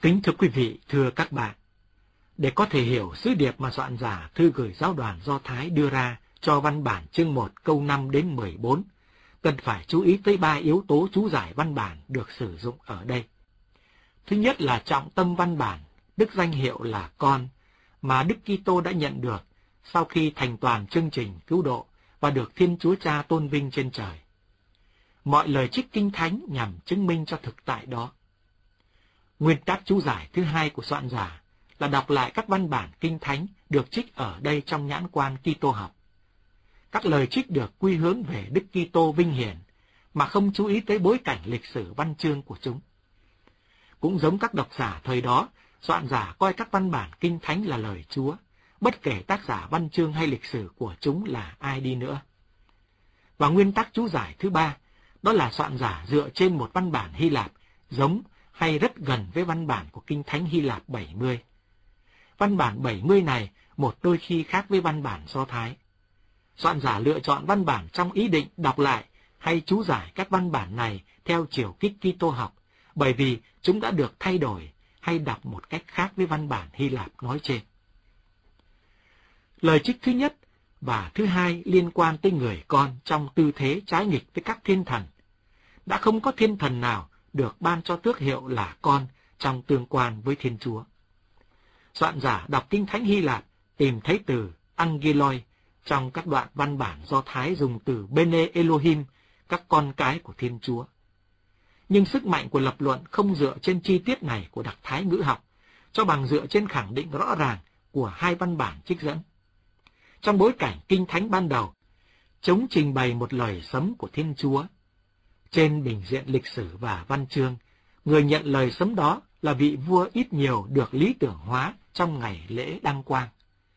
Kính thưa quý vị, thưa các bạn, để có thể hiểu sứ điệp mà soạn giả thư gửi giáo đoàn Do Thái đưa ra cho văn bản chương 1 câu 5 đến 14, cần phải chú ý tới 3 yếu tố chú giải văn bản được sử dụng ở đây. Thứ nhất là trọng tâm văn bản, đức danh hiệu là con, mà Đức Kitô đã nhận được sau khi thành toàn chương trình cứu độ và được Thiên Chúa Cha tôn vinh trên trời. Mọi lời trích Kinh Thánh nhằm chứng minh cho thực tại đó. Nguyên tắc chú giải thứ hai của soạn giả là đọc lại các văn bản Kinh Thánh được trích ở đây trong nhãn quan Kitô học. Các lời trích được quy hướng về Đức Kitô vinh hiển, mà không chú ý tới bối cảnh lịch sử văn chương của chúng. Cũng giống các độc giả thời đó, soạn giả coi các văn bản Kinh Thánh là lời Chúa, bất kể tác giả văn chương hay lịch sử của chúng là ai đi nữa. Và nguyên tắc chú giải thứ ba, đó là soạn giả dựa trên một văn bản Hy Lạp giống hay rất gần với văn bản của Kinh Thánh Hy Lạp 70. Văn bản 70 này một đôi khi khác với văn bản Do Thái. Soạn giả lựa chọn văn bản trong ý định đọc lại hay chú giải các văn bản này theo chiều kích Kitô học, bởi vì chúng đã được thay đổi hay đọc một cách khác với văn bản Hy Lạp nói trên. Lời trích thứ nhất và thứ hai liên quan tới người con trong tư thế trái nghịch với các thiên thần. Đã không có thiên thần nào được ban cho tước hiệu là con trong tương quan với Thiên Chúa. Soạn giả đọc Kinh Thánh Hy Lạp tìm thấy từ angeloi trong các đoạn văn bản Do Thái dùng từ Bene Elohim, các con cái của Thiên Chúa. Nhưng sức mạnh của lập luận không dựa trên chi tiết này của đặc thái ngữ học, cho bằng dựa trên khẳng định rõ ràng của hai văn bản trích dẫn. Trong bối cảnh Kinh Thánh ban đầu, chúng trình bày một lời sấm của Thiên Chúa. Trên bình diện lịch sử và văn chương, người nhận lời sấm đó là vị vua ít nhiều được lý tưởng hóa trong ngày lễ đăng quang.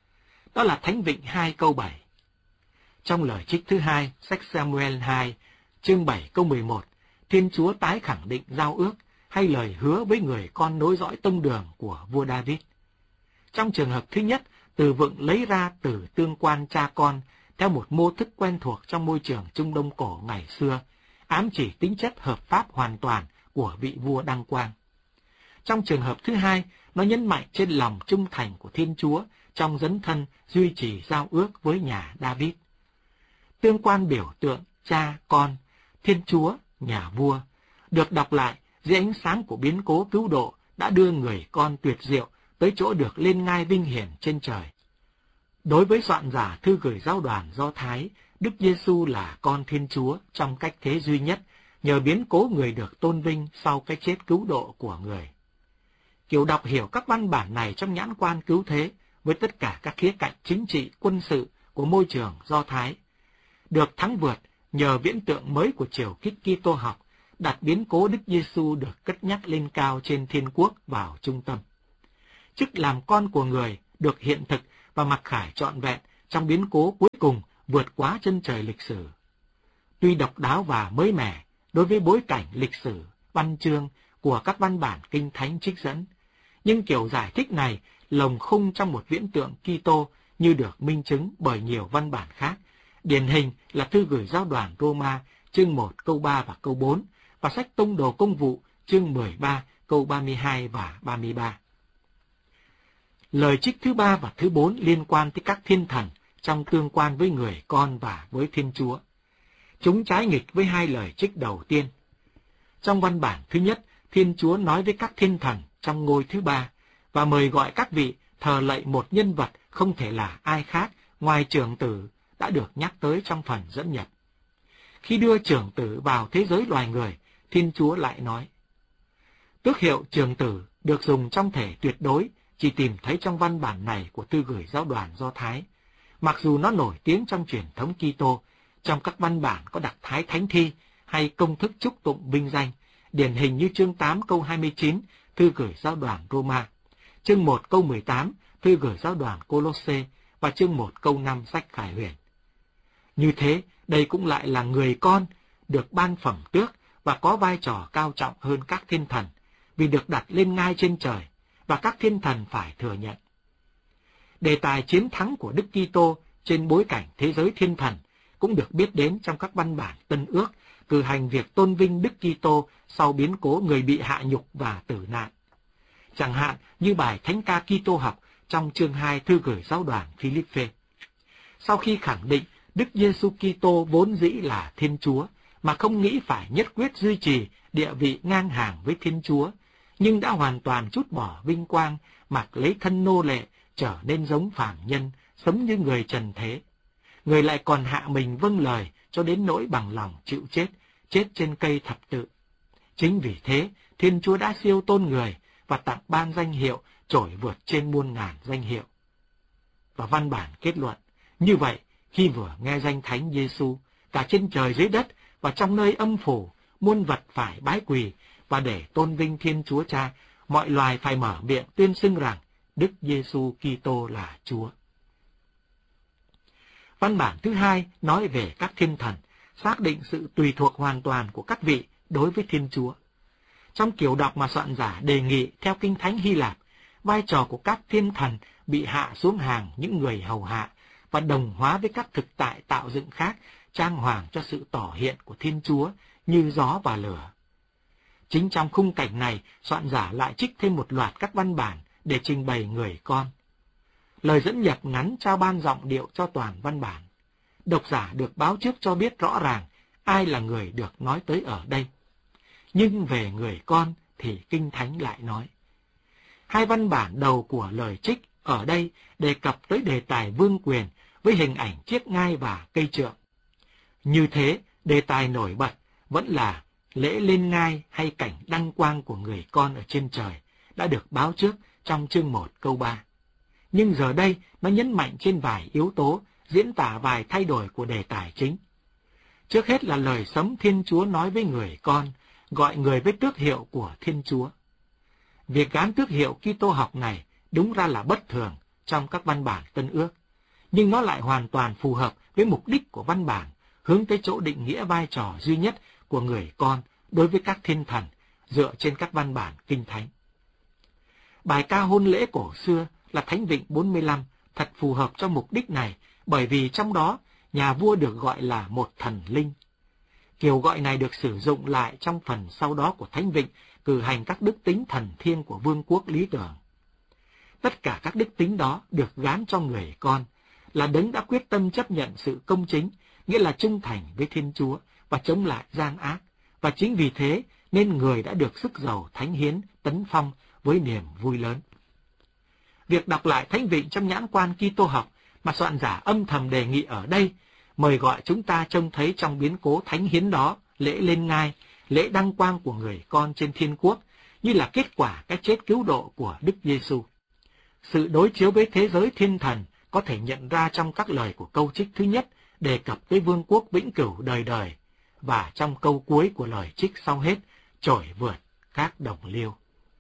Đó là Thánh Vịnh 2 câu 7. Trong lời trích thứ hai, sách Samuel 2, chương 7 câu 11, Thiên Chúa tái khẳng định giao ước hay lời hứa với người con nối dõi tông đường của vua David. Trong trường hợp thứ nhất, từ vựng lấy ra từ tương quan cha con theo một mô thức quen thuộc trong môi trường Trung Đông cổ ngày xưa, ám chỉ tính chất hợp pháp hoàn toàn của vị vua đăng quang. Trong trường hợp thứ hai, nó nhấn mạnh trên lòng trung thành của Thiên Chúa trong dấn thân duy trì giao ước với nhà David. Tương quan biểu tượng cha con, Thiên Chúa, nhà vua, được đọc lại dưới ánh sáng của biến cố cứu độ đã đưa người con tuyệt diệu tới chỗ được lên ngai vinh hiển trên trời. Đối với soạn giả thư gửi giáo đoàn Do Thái, Đức Giêsu là con Thiên Chúa trong cách thế duy nhất, nhờ biến cố người được tôn vinh sau cái chết cứu độ của người. Kiểu đọc hiểu các văn bản này trong nhãn quan cứu thế với tất cả các khía cạnh chính trị, quân sự của môi trường Do Thái, được thắng vượt nhờ viễn tượng mới của chiều kích Kitô học, đặt biến cố Đức Giêsu được cất nhắc lên cao trên thiên quốc vào trung tâm. Chức làm con của người được hiện thực và mặc khải trọn vẹn trong biến cố cuối cùng vượt quá chân trời lịch sử. Tuy độc đáo và mới mẻ đối với bối cảnh lịch sử, văn chương của các văn bản Kinh Thánh trích dẫn, nhưng kiểu giải thích này lồng khung trong một viễn tượng Kitô như được minh chứng bởi nhiều văn bản khác, điển hình là thư gửi giáo đoàn Roma chương 1 câu 3 và câu 4 và sách Tông đồ công vụ chương 13 câu 32 và 33. Lời trích thứ ba và thứ 4 liên quan tới các thiên thần trong tương quan với người con và với Thiên Chúa. Chúng trái nghịch với hai lời trích đầu tiên. Trong văn bản thứ nhất, Thiên Chúa nói với các thiên thần trong ngôi thứ ba và mời gọi các vị thờ lạy một nhân vật không thể là ai khác ngoài trưởng tử đã được nhắc tới trong phần dẫn nhập. Khi đưa trưởng tử vào thế giới loài người, Thiên Chúa lại nói. Tước hiệu trưởng tử được dùng trong thể tuyệt đối chỉ tìm thấy trong văn bản này của thư gửi giáo đoàn Do Thái, mặc dù nó nổi tiếng trong truyền thống Kitô, trong các văn bản có đặc thái thánh thi hay công thức chúc tụng vinh danh, điển hình như chương 8 câu 29, thư gửi giáo đoàn Roma, chương 1 câu 18, thư gửi giáo đoàn Colosse và chương 1 câu 5 sách Khải Huyền. Như thế, đây cũng lại là người con được ban phẩm tước và có vai trò cao trọng hơn các thiên thần vì được đặt lên ngai trên trời và các thiên thần phải thừa nhận. Đề tài chiến thắng của Đức Kitô trên bối cảnh thế giới thiên thần cũng được biết đến trong các văn bản Tân Ước, cử hành việc tôn vinh Đức Kitô sau biến cố người bị hạ nhục và tử nạn. chẳng hạn như bài Thánh ca Kitô học trong chương 2 thư gửi giáo đoàn Philippe. Sau khi khẳng định Đức Giêsu Kitô vốn dĩ là Thiên Chúa, mà không nghĩ phải nhất quyết duy trì địa vị ngang hàng với Thiên Chúa, nhưng đã hoàn toàn trút bỏ vinh quang, mặc lấy thân nô lệ, trở nên giống phàm nhân, sống như người trần thế. Người lại còn hạ mình vâng lời cho đến nỗi bằng lòng chịu chết, chết trên cây thập tự. Chính vì thế, Thiên Chúa đã siêu tôn người và tặng ban danh hiệu trội vượt trên muôn ngàn danh hiệu. Và văn bản kết luận, như vậy, khi vừa nghe danh Thánh Giêsu, cả trên trời dưới đất và trong nơi âm phủ, muôn vật phải bái quỳ, và để tôn vinh Thiên Chúa Cha, mọi loài phải mở miệng tuyên xưng rằng Đức Giêsu Kitô là Chúa. Văn bản thứ hai nói về các thiên thần, xác định sự tùy thuộc hoàn toàn của các vị đối với Thiên Chúa. Trong kiểu đọc mà soạn giả đề nghị theo Kinh Thánh Hy Lạp, vai trò của các thiên thần bị hạ xuống hàng những người hầu hạ và đồng hóa với các thực tại tạo dựng khác, trang hoàng cho sự tỏ hiện của Thiên Chúa như gió và lửa. Chính trong khung cảnh này, soạn giả lại trích thêm một loạt các văn bản để trình bày người con. Lời dẫn nhập ngắn trao ban giọng điệu cho toàn văn bản. Độc giả được báo trước cho biết rõ ràng ai là người được nói tới ở đây. Nhưng về người con thì Kinh Thánh lại nói. Hai văn bản đầu của lời trích ở đây đề cập tới đề tài vương quyền với hình ảnh chiếc ngai và cây trượng. Như thế, đề tài nổi bật vẫn là lễ lên ngai hay cảnh đăng quang của người con ở trên trời đã được báo trước trong chương 1 câu 3. Nhưng giờ đây nó nhấn mạnh trên vài yếu tố, diễn tả vài thay đổi của đề tài chính. Trước hết là lời sấm Thiên Chúa nói với người con, gọi người với tước hiệu của Thiên Chúa. Việc gán tước hiệu Kitô học này đúng ra là bất thường trong các văn bản Tân Ước, nhưng nó lại hoàn toàn phù hợp với mục đích của văn bản, hướng tới chỗ định nghĩa vai trò duy nhất của người con đối với các thiên thần dựa trên các văn bản Kinh Thánh. Bài ca hôn lễ cổ xưa là Thánh Vịnh 45 thật phù hợp cho mục đích này, bởi vì trong đó nhà vua được gọi là một thần linh. Kiểu gọi này được sử dụng lại trong phần sau đó của Thánh Vịnh, cử hành các đức tính thần thiêng của vương quốc lý tưởng. Tất cả các đức tính đó được gán cho người con, là đấng đã quyết tâm chấp nhận sự công chính, nghĩa là trung thành với Thiên Chúa và chống lại gian ác, và chính vì thế nên người đã được sức giàu thánh hiến tấn phong với niềm vui lớn. Việc đọc lại Thánh Vịnh trong nhãn quan Kitô học mà soạn giả âm thầm đề nghị ở đây, mời gọi chúng ta trông thấy trong biến cố thánh hiến đó, lễ lên ngai, lễ đăng quang của người con trên thiên quốc, như là kết quả cái chết cứu độ của Đức Giêsu. Sự đối chiếu với thế giới thiên thần có thể nhận ra trong các lời của câu trích thứ nhất đề cập tới vương quốc vĩnh cửu đời đời, và trong câu cuối của lời trích sau hết, trội vượt các đồng liêu.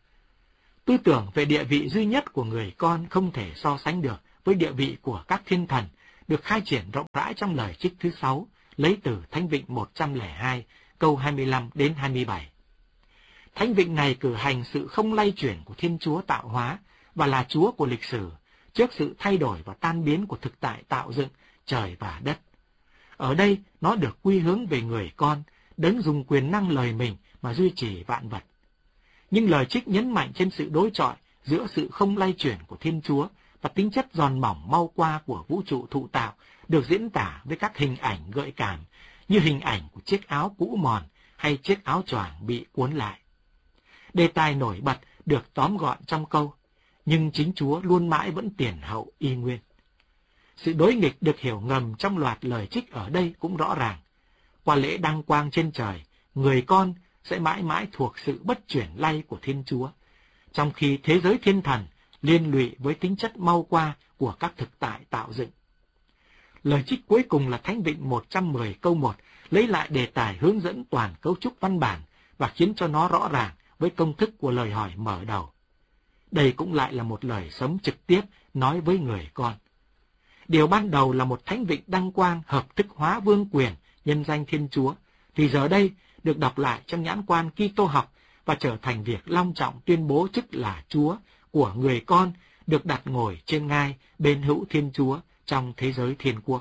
Tư tưởng về địa vị duy nhất của người con không thể so sánh được với địa vị của các thiên thần, được khai triển rộng rãi trong lời trích thứ 6, lấy từ Thánh Vịnh 102, câu 25 đến 27. Thánh Vịnh này cử hành sự không lay chuyển của Thiên Chúa tạo hóa và là Chúa của lịch sử, trước sự thay đổi và tan biến của thực tại tạo dựng trời và đất. Ở đây, nó được quy hướng về người con, đấng dùng quyền năng lời mình mà duy trì vạn vật. Nhưng lời trích nhấn mạnh trên sự đối chọi giữa sự không lay chuyển của Thiên Chúa và tính chất giòn mỏng mau qua của vũ trụ thụ tạo, được diễn tả với các hình ảnh gợi cảm, như hình ảnh của chiếc áo cũ mòn hay chiếc áo choàng bị cuốn lại. Đề tài nổi bật được tóm gọn trong câu, nhưng chính Chúa luôn mãi vẫn tiền hậu y nguyên. Sự đối nghịch được hiểu ngầm trong loạt lời trích ở đây cũng rõ ràng. Qua lễ đăng quang trên trời, người con sẽ mãi mãi thuộc sự bất chuyển lay của Thiên Chúa, trong khi thế giới thiên thần liên lụy với tính chất mau qua của các thực tại tạo dựng. Lời trích cuối cùng là Thánh Vịnh 110 câu 1, lấy lại đề tài hướng dẫn toàn cấu trúc văn bản và khiến cho nó rõ ràng với công thức của lời hỏi mở đầu. Đây cũng lại là một lời sấm trực tiếp nói với người con. Điều ban đầu là một Thánh Vịnh đăng quang hợp thức hóa vương quyền nhân danh Thiên Chúa, thì giờ đây được đọc lại trong nhãn quan Kitô học và trở thành việc long trọng tuyên bố chức là Chúa của người con được đặt ngồi trên ngai bên hữu Thiên Chúa trong thế giới thiên quốc.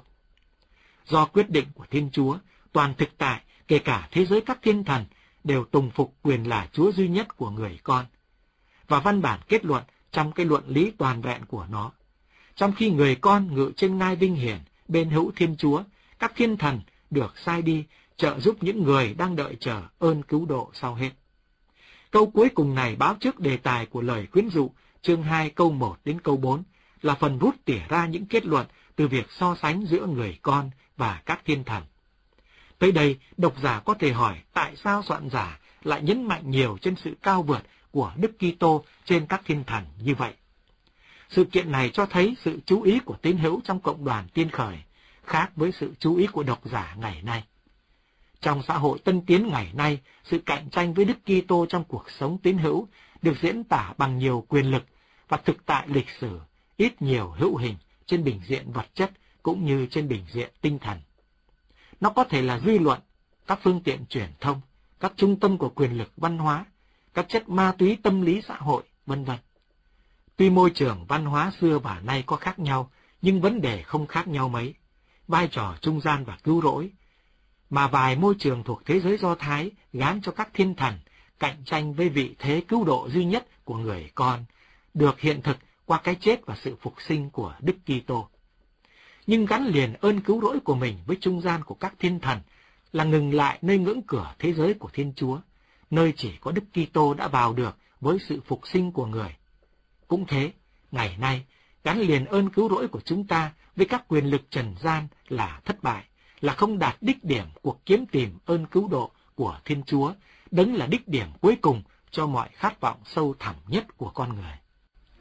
Do quyết định của Thiên Chúa, toàn thực tại, kể cả thế giới các thiên thần, đều tùng phục quyền là Chúa duy nhất của người con. và văn bản kết luận trong cái luận lý toàn vẹn của nó. Trong khi người con ngự trên ngai vinh hiển bên hữu Thiên Chúa, các thiên thần được sai đi trợ giúp những người đang đợi chờ ơn cứu độ sau hết. Câu cuối cùng này báo trước đề tài của lời khuyến dụ, chương 2 câu 1 đến câu 4, là phần rút tỉa ra những kết luận từ việc so sánh giữa người con và các thiên thần. Tới đây, độc giả có thể hỏi tại sao soạn giả lại nhấn mạnh nhiều trên sự cao vượt của Đức Kitô trên các thiên thần như vậy. Sự kiện này cho thấy sự chú ý của tín hữu trong cộng đoàn Tiên Khởi khác với sự chú ý của độc giả ngày nay. Trong xã hội tân tiến ngày nay, sự cạnh tranh với Đức Kitô trong cuộc sống tín hữu được diễn tả bằng nhiều quyền lực và thực tại lịch sử, ít nhiều hữu hình trên bình diện vật chất cũng như trên bình diện tinh thần. Nó có thể là dư luận, các phương tiện truyền thông, các trung tâm của quyền lực văn hóa, các chất ma túy tâm lý xã hội, vân vân. Tuy môi trường văn hóa xưa và nay có khác nhau, nhưng vấn đề không khác nhau mấy. Vai trò trung gian và cứu rỗi, mà vài môi trường thuộc thế giới Do Thái gán cho các thiên thần cạnh tranh với vị thế cứu độ duy nhất của người con, được hiện thực qua cái chết và sự phục sinh của Đức Kitô. Nhưng gắn liền ơn cứu rỗi của mình với trung gian của các thiên thần là ngừng lại nơi ngưỡng cửa thế giới của Thiên Chúa, nơi chỉ có Đức Kitô đã vào được với sự phục sinh của người. Cũng thế, ngày nay, gắn liền ơn cứu rỗi của chúng ta với các quyền lực trần gian là thất bại, là không đạt đích điểm cuộc kiếm tìm ơn cứu độ của Thiên Chúa, đấng là đích điểm cuối cùng cho mọi khát vọng sâu thẳm nhất của con người.